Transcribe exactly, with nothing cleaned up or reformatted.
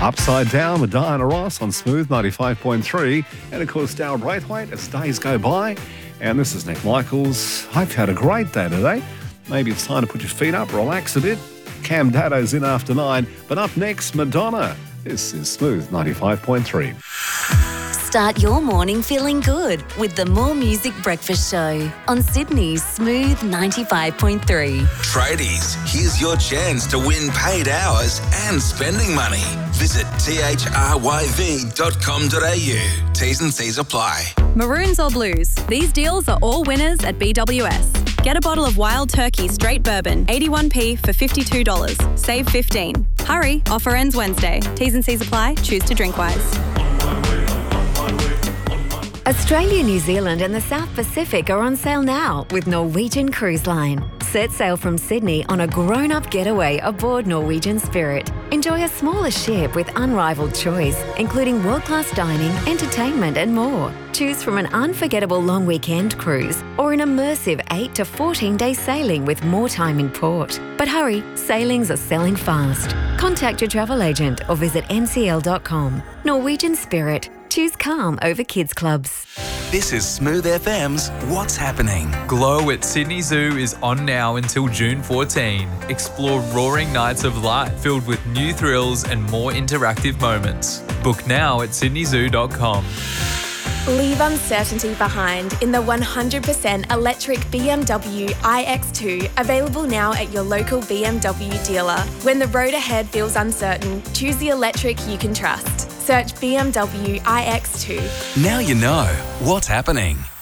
Upside Down with Diana Ross on Smooth ninety-five point three. And of course, Daryl Braithwaite as days go by. And this is Nick Michaels. Hope you had a great day today. Maybe it's time to put your feet up, relax a bit. Cam Daddo's in after nine. But up next, Madonna. This is Smooth ninety-five point three. Start your morning feeling good with the More Music Breakfast Show on Sydney's Smooth ninety-five point three. Tradies, here's your chance to win paid hours and spending money. Visit t h r y v dot com dot a u. T's and C's apply. Maroons or blues? These deals are all winners at B W S. Get a bottle of Wild Turkey Straight Bourbon, eighty-one p for fifty-two dollars. Save fifteen dollars. Hurry, offer ends Wednesday. T's and C's apply. Choose to drink wise. Australia, New Zealand and the South Pacific are on sale now with Norwegian Cruise Line. Set sail from Sydney on a grown-up getaway aboard Norwegian Spirit. Enjoy a smaller ship with unrivaled choice, including world-class dining, entertainment and more. Choose from an unforgettable long weekend cruise or an immersive eight to fourteen day sailing with more time in port. But hurry, sailings are selling fast. Contact your travel agent or visit n c l dot com. Norwegian Spirit. Choose calm over kids clubs. This is Smooth F M's What's Happening. Glow at Sydney Zoo is on now until June fourteenth. Explore roaring nights of light filled with new thrills and more interactive moments. Book now at sydney zoo dot com. Leave uncertainty behind in the one hundred percent electric B M W i X two, available now at your local B M W dealer. When the road ahead feels uncertain, choose the electric you can trust. Search B M W i X two. Now you know what's happening.